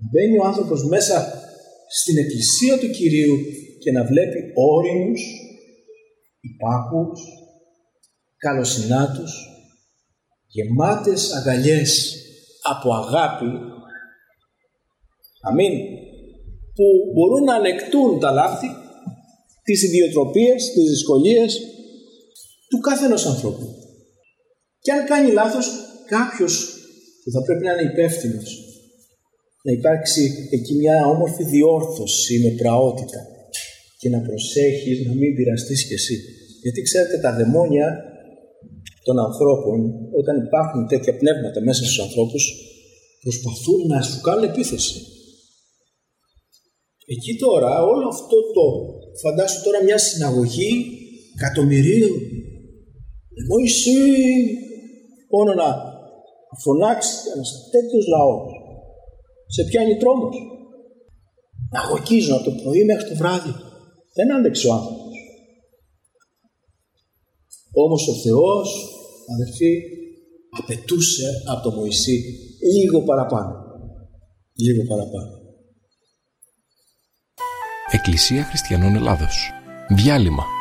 Μπαίνει ο άνθρωπος μέσα στην εκκλησία του Κυρίου και να βλέπει όριμους, υπάκουους, καλοσυνάτους, γεμάτες αγκαλιές από αγάπη, αμήν, που μπορούν να ανεκτούν τα λάθη, τις ιδιοτροπίες, τις δυσκολίες του καθενός ανθρώπου. Και αν κάνει λάθος κάποιος που θα πρέπει να είναι υπεύθυνος, να υπάρξει εκεί μια όμορφη διόρθωση με πραότητα και να προσέχεις να μην πειραστείς κι εσύ. Γιατί ξέρετε, τα δαιμόνια των ανθρώπων, όταν υπάρχουν τέτοια πνεύματα μέσα στους ανθρώπους, προσπαθούν να σου κάνουν επίθεση. Εκεί τώρα, όλο αυτό φαντάσου τώρα μια συναγωγή εκατομμυρίων. Εγώ εσύ μόνο να φωνάξει ένας τέτοιος λαός, σε πιάνει τρόμος. Να αγωγίζουν από το πρωί μέχρι το βράδυ. Δεν άντεξε ο άνθρωπος. Όμως ο Θεός, αδερφοί, απαιτούσε από τον Μωυσή λίγο παραπάνω. Λίγο παραπάνω. Εκκλησία Χριστιανών Ελλάδος. Διάλειμμα.